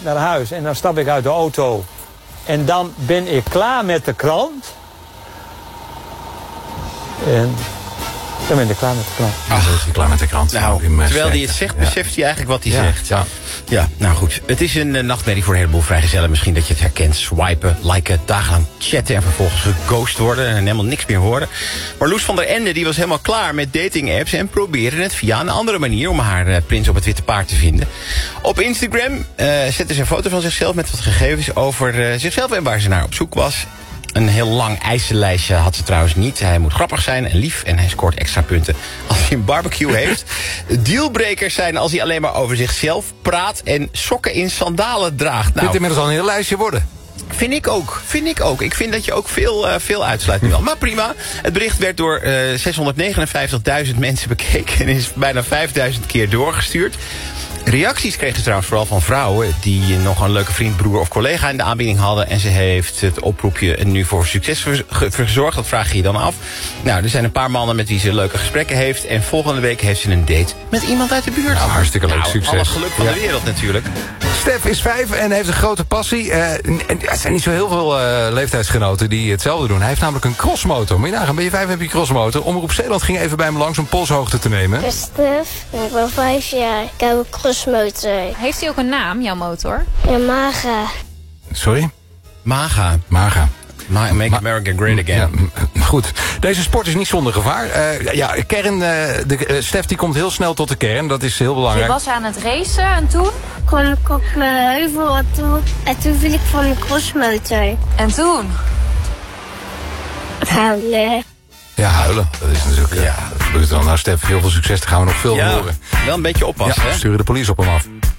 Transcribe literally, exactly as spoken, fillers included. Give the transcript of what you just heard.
naar huis en dan stap ik uit de auto. En dan ben ik klaar met de krant. En dan ben ik klaar met de krant. Ach, dan is hij klaar met de krant. Nou, terwijl hij het zegt, beseft hij eigenlijk wat hij ja, zegt. Ja. Ja, nou goed. Het is een uh, nachtmerrie voor een heleboel vrijgezellen. Misschien dat je het herkent. Swipen, liken, dagenlang chatten en vervolgens geghost worden en helemaal niks meer horen. Maar Loes van der Ende die was helemaal klaar met datingapps en probeerde het via een andere manier om haar uh, prins op het witte paard te vinden. Op Instagram uh, zette ze een foto van zichzelf met wat gegevens over uh, zichzelf en waar ze naar op zoek was. Een heel lang eisenlijstje had ze trouwens niet. Hij moet grappig zijn en lief en hij scoort extra punten als hij een barbecue heeft. Dealbreakers zijn als hij alleen maar over zichzelf praat en sokken in sandalen draagt. Nou, Dit inmiddels al een heel lijstje worden. Vind ik ook, vind ik ook. Ik vind dat je ook veel, uh, veel uitsluit nu al. Maar prima. Het bericht werd door uh, zeshonderdnegenenvijftigduizend mensen bekeken en is bijna vijfduizend keer doorgestuurd. Reacties kregen ze trouwens vooral van vrouwen die nog een leuke vriend, broer of collega in de aanbieding hadden. En ze heeft het oproepje nu voor succes verzorgd. Dat vraag je je dan af. Nou, er zijn een paar mannen met wie ze leuke gesprekken heeft. En volgende week heeft ze een date met iemand uit de buurt. Nou, hartstikke leuk, nou, succes. Alle geluk van ja. de wereld natuurlijk. Stef is vijf en heeft een grote passie. Uh, en er zijn niet zo heel veel uh, leeftijdsgenoten die hetzelfde doen. Hij heeft namelijk een crossmotor. Moet je nagaan, ben je vijf heb je een crossmotor. Omroep Zeeland ging even bij hem langs om polshoogte te nemen. Ik ben Stef en ik ben vijf jaar. Ik heb een crossmotor. Heeft hij ook een naam, jouw motor? Ja, Maga. Sorry? Maga. Maga. Ma- Make Ma- America Great Again. Ja, goed. Deze sport is niet zonder gevaar. Uh, ja, kern, uh, de, uh, Stef die komt heel snel tot de kern. Dat is heel Je belangrijk. was aan het racen en toen? Kon ik op mijn heuvel en toen, en toen viel ik van de crossmotor. En toen? Huilen. Ja, huilen. Dat is natuurlijk... Ja, dat gebeurt dan. Nou, Stef, heel veel succes. Daar gaan we nog veel Ja, horen. wel een beetje oppassen, Ja, hè? sturen de politie op hem af.